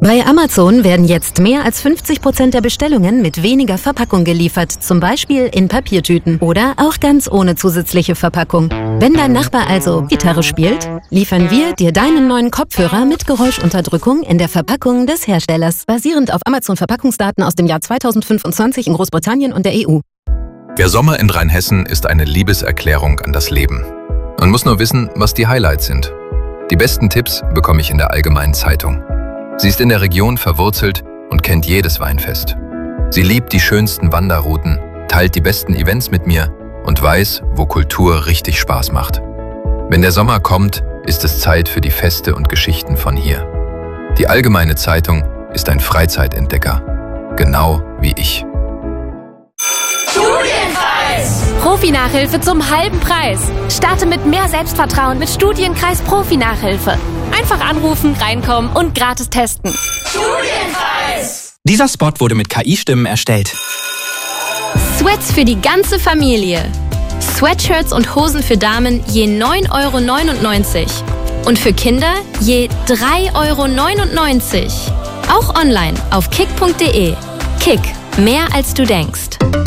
Bei Amazon werden jetzt mehr als 50% der Bestellungen mit weniger Verpackung geliefert, zum Beispiel in Papiertüten oder auch ganz ohne zusätzliche Verpackung. Wenn dein Nachbar also Gitarre spielt, liefern wir dir deinen neuen Kopfhörer mit Geräuschunterdrückung in der Verpackung des Herstellers, basierend auf Amazon-Verpackungsdaten aus dem Jahr 2025 in Großbritannien und der EU. Der Sommer in Rheinhessen ist eine Liebeserklärung an das Leben. Man muss nur wissen, was die Highlights sind. Die besten Tipps bekomme ich in der Allgemeinen Zeitung. Sie ist in der Region verwurzelt und kennt jedes Weinfest. Sie liebt die schönsten Wanderrouten, teilt die besten Events mit mir und weiß, wo Kultur richtig Spaß macht. Wenn der Sommer kommt, ist es Zeit für die Feste und Geschichten von hier. Die Allgemeine Zeitung ist ein Freizeitentdecker, genau wie ich. Studienkreis! Profi-Nachhilfe zum halben Preis. Starte mit mehr Selbstvertrauen mit Studienkreis Profi-Nachhilfe. Einfach anrufen, reinkommen und gratis testen. Studienkreis! Dieser Spot wurde mit KI-Stimmen erstellt. Sweats für die ganze Familie. Sweatshirts und Hosen für Damen je 9,99 € und für Kinder je 3,99 €. Auch online auf kick.de. Kick, mehr als du denkst.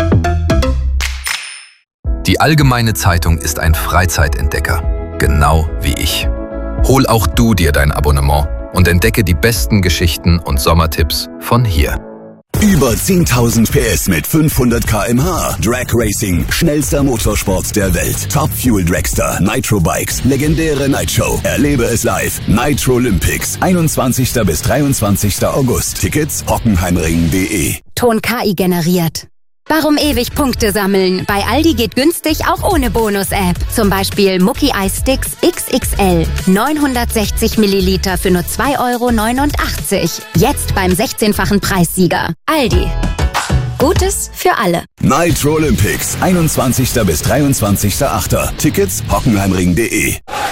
Die Allgemeine Zeitung ist ein Freizeitentdecker, genau wie ich. Hol auch du dir dein Abonnement und entdecke die besten Geschichten und Sommertipps von hier. Über 10.000 PS mit 500 km/h. Drag Racing, schnellster Motorsport der Welt. Top Fuel Dragster, Nitro Bikes, legendäre Nightshow. Erlebe es live. Nitro Olympics, 21. bis 23. August. Tickets hockenheimring.de. Ton KI generiert. Warum ewig Punkte sammeln? Bei Aldi geht günstig auch ohne Bonus-App. Zum Beispiel Mucki Eis Sticks XXL. 960 Milliliter für nur 2,89 €. Jetzt beim 16-fachen Preissieger. Aldi. Gutes für alle. Nitro Olympics, 21. bis 23.8. Tickets hockenheimring.de.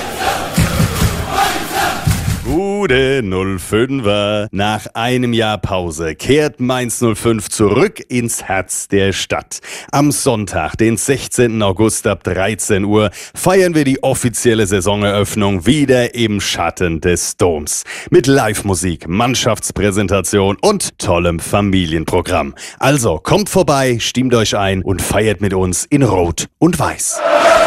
Gute 05er. Nach einem Jahr Pause kehrt Mainz 05 zurück ins Herz der Stadt. Am Sonntag, den 16. August ab 13 Uhr, feiern wir die offizielle Saisoneröffnung wieder im Schatten des Doms. Mit Live-Musik, Mannschaftspräsentation und tollem Familienprogramm. Also kommt vorbei, stimmt euch ein und feiert mit uns in Rot und Weiß.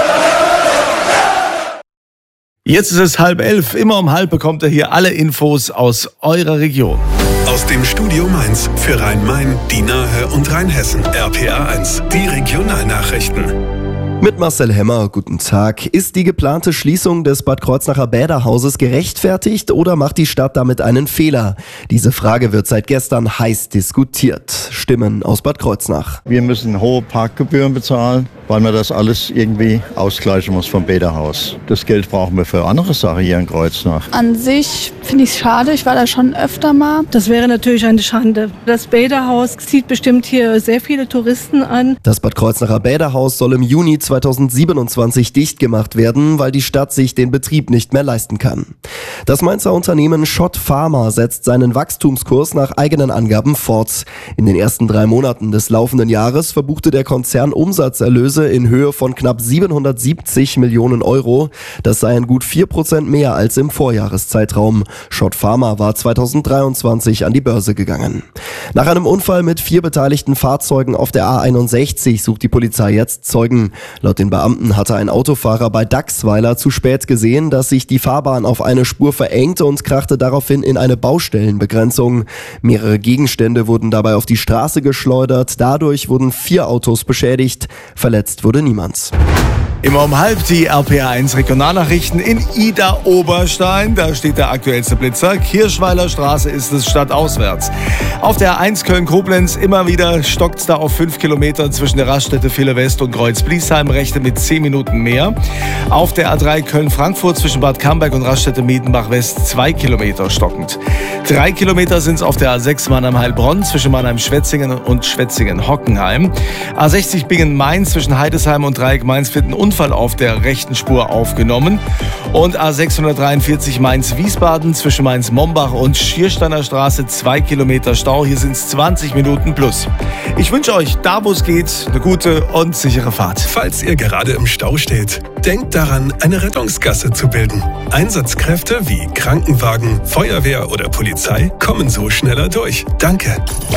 Jetzt ist es 10:30. Immer um 10:30 bekommt ihr hier alle Infos aus eurer Region. Aus dem Studio Mainz für Rhein-Main, die Nahe und Rheinhessen. RPA 1, die Regionalnachrichten. Mit Marcel Hemmer, guten Tag. Ist die geplante Schließung des Bad Kreuznacher Bäderhauses gerechtfertigt oder macht die Stadt damit einen Fehler? Diese Frage wird seit gestern heiß diskutiert. Stimmen aus Bad Kreuznach. Wir müssen hohe Parkgebühren bezahlen, weil man das alles irgendwie ausgleichen muss vom Bäderhaus. Das Geld brauchen wir für andere Sachen hier in Kreuznach. An sich finde ich es schade, ich war da schon öfter mal. Das wäre natürlich eine Schande. Das Bäderhaus zieht bestimmt hier sehr viele Touristen an. Das Bad Kreuznacher Bäderhaus soll im Juni 2027 dicht gemacht werden, weil die Stadt sich den Betrieb nicht mehr leisten kann. Das Mainzer Unternehmen Schott Pharma setzt seinen Wachstumskurs nach eigenen Angaben fort. In den ersten 3 Monaten des laufenden Jahres verbuchte der Konzern Umsatzerlöse in Höhe von knapp 770 Millionen €. Das seien gut 4% mehr als im Vorjahreszeitraum. Schott Pharma war 2023 an die Börse gegangen. Nach einem Unfall mit 4 beteiligten Fahrzeugen auf der A61 sucht die Polizei jetzt Zeugen. Laut den Beamten hatte ein Autofahrer bei Dachsweiler zu spät gesehen, dass sich die Fahrbahn auf eine Spur verengte und krachte daraufhin in eine Baustellenbegrenzung. Mehrere Gegenstände wurden dabei auf die Straße geschleudert. Dadurch wurden 4 Autos beschädigt. Verletzt wurde niemand. Immer um 10:30 die RPA 1 Regionalnachrichten in Ida-Oberstein. Da steht der aktuellste Blitzer. Kirschweiler Straße ist es stadtauswärts. Auf der A1 Köln-Koblenz immer wieder stockt's da auf 5 Kilometern zwischen der Raststätte Ville West und Kreuz-Bliesheim. Rechte mit 10 Minuten mehr. Auf der A3 Köln-Frankfurt zwischen Bad Camberg und Raststätte Miedenbach West 2 Kilometer stockend. 3 Kilometer sind's auf der A6 Mannheim-Heilbronn zwischen Mannheim-Schwetzingen und Schwetzingen-Hockenheim. A60 Bingen-Mainz zwischen Heidesheim und Dreieck Mainz-Vierten und Unfall auf der rechten Spur aufgenommen. Und A643 Mainz-Wiesbaden zwischen Mainz-Mombach und Schiersteiner Straße 2 Kilometer Stau. Hier sind es 20 Minuten plus. Ich wünsche euch, da wo es geht, eine gute und sichere Fahrt. Falls ihr gerade im Stau steht, denkt daran, eine Rettungsgasse zu bilden. Einsatzkräfte wie Krankenwagen, Feuerwehr oder Polizei kommen so schneller durch. Danke.